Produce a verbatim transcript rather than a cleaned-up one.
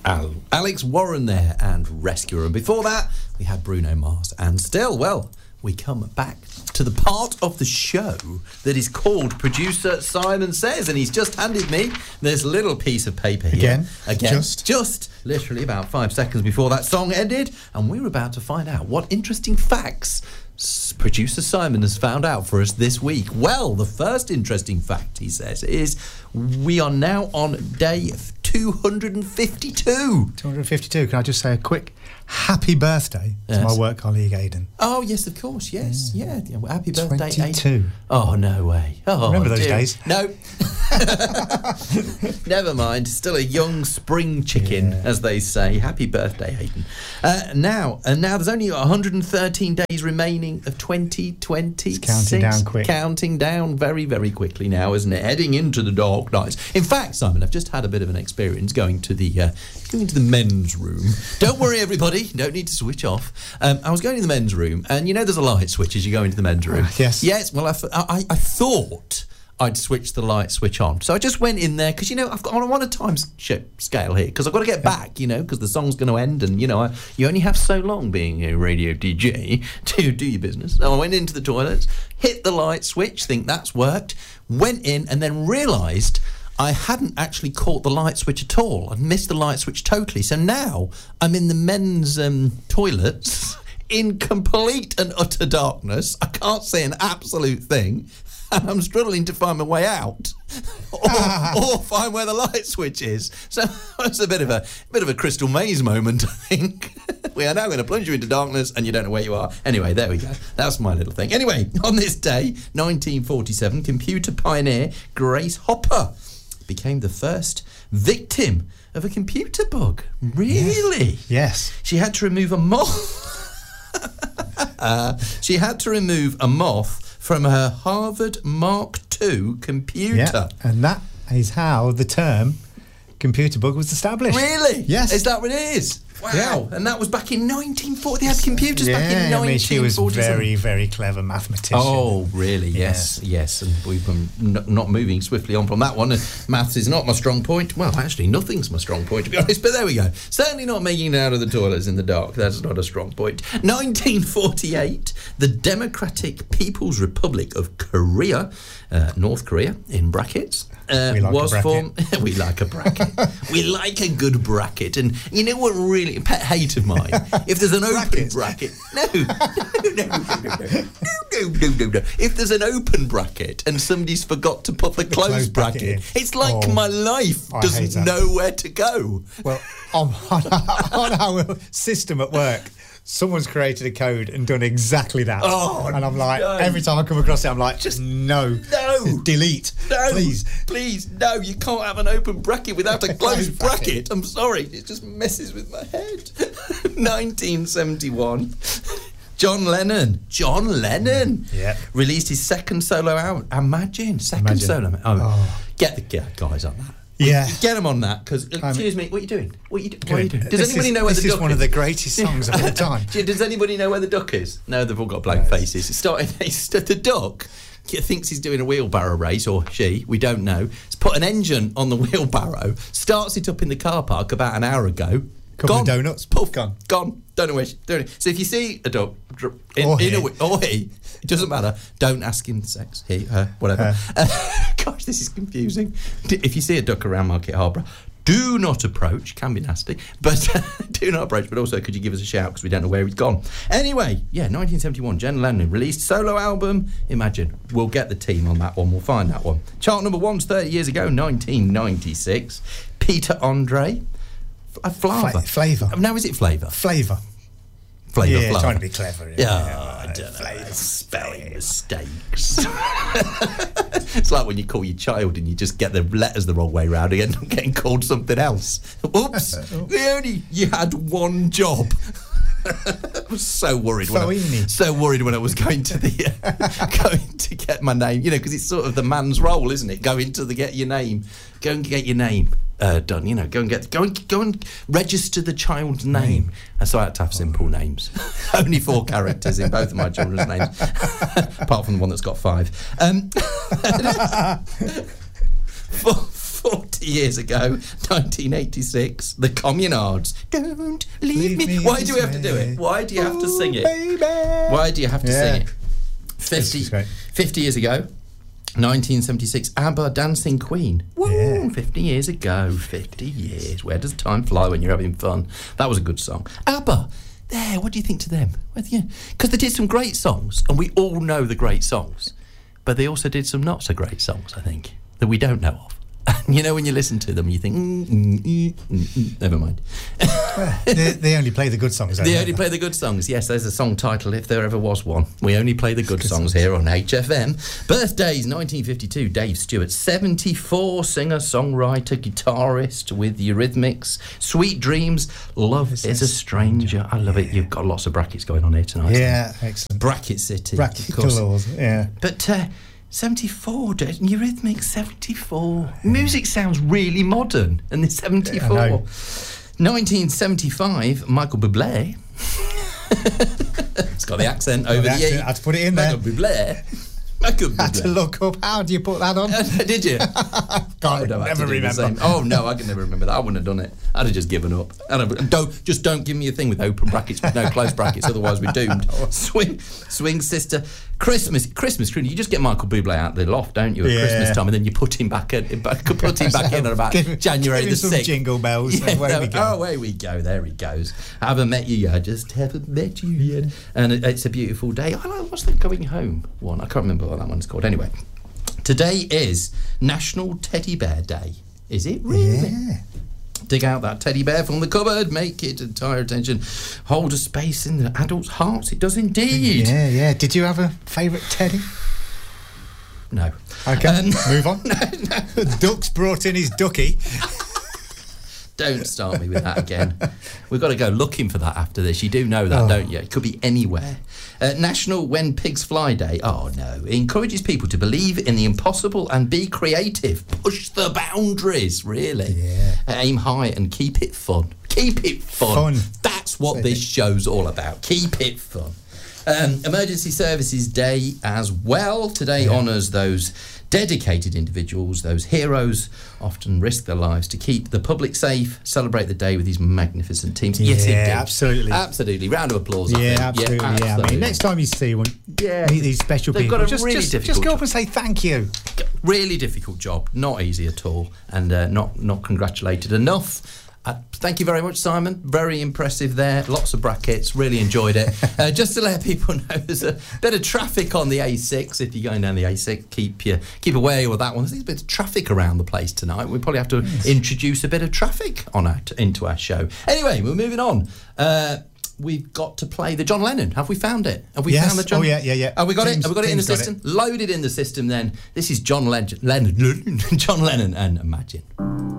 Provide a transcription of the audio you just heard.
Al- Alex Warren there and Rescuer. And before that, we had Bruno Mars. And still, well, we come back to the part of the show that is called Producer Simon Says. And he's just handed me this little piece of paper here. Again? Again. Just? Just literally about five seconds before that song ended. And we're about to find out what interesting facts Producer Simon has found out for us this week. Well, the first interesting fact, he says, is we are now on day two hundred fifty-two. two hundred fifty-two. Can I just say a quick happy birthday Yes. to my work colleague Aidan? Oh, yes, of course, yes. Yeah, yeah. Well, happy birthday, twenty-two. Aidan. Oh, no way. Oh, Remember those dear. days? No. Never mind. Still a young spring chicken, Yeah. as they say. Happy birthday, Aidan. Uh, now, and now there's only one hundred thirteen days remaining of twenty twenty-six. It's counting down quick. Counting down very, very quickly now, isn't it? Heading into the dark nights. In fact, Simon, I've just had a bit of an experience going to the uh, going to the men's room. Don't worry, everybody. Don't need to switch off. Um, I was going to the men's room, and you know there's a light switch as you go into the men's room. Uh, yes. Yes. Well, I, I, I thought I'd switch the light switch on. So I just went in there because, you know, I've got, I'm on a time sh- scale here because I've got to get back, you know, because the song's going to end and, you know, I, you only have so long being a radio D J to do your business. So I went into the toilets, hit the light switch, think that's worked, went in and then realised I hadn't actually caught the light switch at all. I'd missed the light switch totally. So now I'm in the men's um, toilets in complete and utter darkness. I can't see an absolute thing. And I'm struggling to find my way out or, or find where the light switch is. So it's a bit of a bit of a Crystal Maze moment, I think. We are now going to plunge you into darkness and you don't know where you are. Anyway, there we go. That's my little thing. Anyway, on this day, nineteen forty-seven, computer pioneer Grace Hopper became the first victim of a computer bug. Really? Yes. yes. She had to remove a moth. uh, she had to remove a moth from her Harvard Mark two computer. Yeah, and that is how the term computer bug was established. Really? Yes. Is that what it is? Wow. Yeah. And that was back in nineteen forty. They had computers yeah, back in nineteen forty. I mean, she was very, very clever mathematician. Oh, really? Yes, yeah. yes. And we've been n- not moving swiftly on from that one. Maths is not my strong point. Well, actually, nothing's my strong point, to be honest. But there we go. Certainly not making it out of the toilets in the dark. That's not a strong point. nineteen forty-eight, the Democratic People's Republic of Korea, uh, North Korea, in brackets, uh, like was formed. We like a bracket. We like a good bracket. And you know what really, pet hate of mine, if there's an open bracket. No, no, no, no, no, no, no, no, no, no. If there's an open bracket and somebody's forgot to put the, the closed, closed bracket, bracket in, it's like oh, my life I doesn't know where to go. Well, on, on, on our system at work, someone's created a code and done exactly that. Oh, and I'm like, no. every time I come across it, I'm like, just no. No. Delete. No. Please. Please. No, you can't have an open bracket without a closed bracket. bracket. I'm sorry. It just messes with my head. nineteen seventy-one. John Lennon. John Lennon. Yeah. Released his second solo album. Imagine. Second Imagine. solo. Oh. oh. Get the get guys on that. Yeah. Get them on that, because, excuse me, what are you doing? What are you, do- what are you doing? Does this anybody is, know where the duck is? This is one of the greatest songs of all time. Does anybody know where the duck is? No, they've all got blank No. faces. It's starting, it's, the duck thinks he's doing a wheelbarrow race, or she, we don't know. It's put an engine on the wheelbarrow, starts it up in the car park about an hour ago. Couple gone. of donuts. Poof, Gone. Gone. Don't know where she's doing it. So if you see a duck in, or, in he. a, or he, it doesn't matter. Don't ask him sex. He, her, whatever. Uh, gosh, this is confusing. If you see a duck around Market Harbour, do not approach. Can be nasty, but do not approach. But also, could you give us a shout, because we don't know where he's gone. Anyway, yeah, nineteen seventy-one, John Lennon released solo album. Imagine. We'll get the team on that one. We'll find that one. Chart number one's thirty years ago, nineteen ninety-six. Peter Andre. A Flava. Fla- flavour. Now, is it Flavour? Flavour. Flavour, yeah, flavour. trying to be clever. Yeah, yeah I don't know. Flavour. Spelling mistakes. It's like when you call your child and you just get the letters the wrong way round and you end up getting called something else. Oops. You only you had one job. I was so worried when I, so worried when I was going to the uh, going to get my name, you know, because it's sort of the man's role, isn't it? Go into the get your name, go and get your name uh, done. You know, go and get go and go and register the child's name. name. And so I had to have simple names. Only four characters in both of my children's names, apart from the one that's got five. Um, for, forty years ago, nineteen eighty-six, the Communards. Don't leave, leave me. me. Why do we have to do it? Why do you have to sing it? Baby. Why do you have to yeah. sing it? fifty, fifty years ago, nineteen seventy-six, ABBA, Dancing Queen. Woo, yeah. fifty years ago, fifty years. Where does time fly when you're having fun? That was a good song. ABBA. There, what do you think to them? Because they did some great songs, and we all know the great songs, but they also did some not so great songs, I think, that we don't know of. You know, when you listen to them, you think, mm, mm, mm, mm, mm. Never mind. they, they only play the good songs. They only play the good songs. Yes, there's a song title, if there ever was one. We only play the good, good songs, songs here on H F M. Birthdays, nineteen fifty-two, Dave Stewart, seventy-four, singer, songwriter, guitarist with Eurythmics. Sweet Dreams, Love is, is a Stranger. I love it. You've got lots of brackets going on here tonight. Yeah, excellent. Bracket City. Bracket of course. Galore, yeah. But... Uh, seventy-four, Eurythmics, seventy-four. Music sounds really modern, and they're seventy-four. Yeah, nineteen seventy-five, Michael Bublé. It's got the accent over the, the accent. I had to put it in there. Michael Bublé. Michael Bublé. I had to look up. How do you put that on? Did you? Can't oh, never remember. Oh no, I can never remember that. I wouldn't have done it. I'd have just given up. And don't just don't give me a thing with open brackets with no close brackets. Otherwise, we're doomed. Swing, swing, sister. Christmas, Christmas. You just get Michael Bublé out the loft, don't you, at yeah. Christmas time, and then you put him back in. Put him back in at about give, January give the some sixth. Jingle bells. Yeah, and away no, we go. Oh, away we go. There he goes. I haven't met you yet. I just haven't met you yet. And it, it's a beautiful day. I like what's the Going Home one? I can't remember what that one's called. Anyway, today is National Teddy Bear Day. Is it really? Yeah. Dig out that teddy bear from the cupboard, make it entire attention, hold a space in the adults' hearts. It does indeed. Yeah, yeah. Did you have a favourite teddy? No. Okay, um, move on. No, no. Duck's brought in his ducky. Don't start me with that again. We've got to go looking for that after this. You do know that, oh. don't you? It could be anywhere. Uh, National When Pigs Fly Day. Oh, no. It encourages people to believe in the impossible and be creative. Push the boundaries, really. Yeah. Uh, aim high and keep it fun. Keep it fun. Fun. That's what this show's all about. Keep it fun. Um, Emergency Services Day as well. Today yeah. honours those dedicated individuals, those heroes, often risk their lives to keep the public safe. Celebrate the day with these magnificent teams. Yeah, yes, indeed. absolutely. Absolutely. Round of applause. Yeah, I think. absolutely. Yeah, absolutely. Yeah. I mean, next time you see one, yeah. meet these special They've people. Got a just, really just, difficult just go job. up and say thank you. Really difficult job. Not easy at all. And uh, not, not congratulated enough. Uh, thank you very much, Simon. Very impressive there. Lots of brackets. Really enjoyed it. Uh, just to let people know, there's a bit of traffic on the A six. If you're going down the A six, keep you, keep away with that one. There's a bit of traffic around the place tonight. We probably have to yes. introduce a bit of traffic on our, into our show. Anyway, we're moving on. Uh, We've got to play the John Lennon. Have we found it? Have we yes. found the John? Oh yeah, yeah, yeah. Have we got James, it? Have we got it in the system? Loaded in the system. Then this is John Len- Lennon. John Lennon and Imagine.